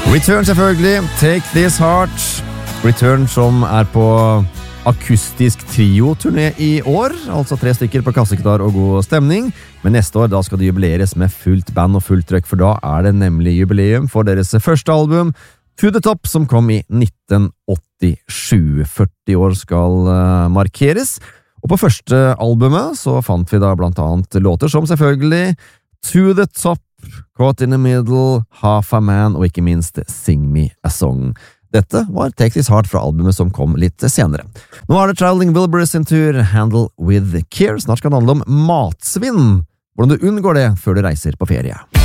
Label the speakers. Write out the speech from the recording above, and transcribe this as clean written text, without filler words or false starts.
Speaker 1: Return selvfølgelig, Take This Heart. Return som på akustisk trio-turné i år, altså 3 stykker på kassegitar og god stemning. Men neste år da skal det jubileres med fullt band og fullt trøkk, for da det nemlig jubileum for deres første album, To The Top, som kom i 1987. 40 år skal markeres. Og på første albumet så fant vi da blant annet låter som selvfølgelig To The Top, Caught in the Middle, Half a Man og ikke minst Sing Me a Song. Dette var Take This Heart fra albumet som kom litt senere. Nå det Traveling Wilburys sin tur, Handle With Care. Snart skal det handle om matsvinn. Hvordan du unngår det før du reiser på ferie.